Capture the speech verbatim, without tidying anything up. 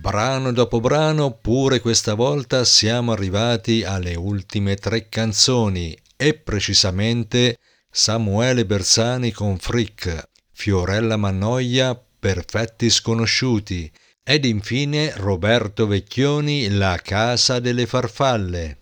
Brano dopo brano, pure questa volta siamo arrivati alle ultime tre canzoni e precisamente Samuele Bersani con Frick, Fiorella Mannoia, Perfetti Sconosciuti ed infine Roberto Vecchioni, La Casa delle Farfalle.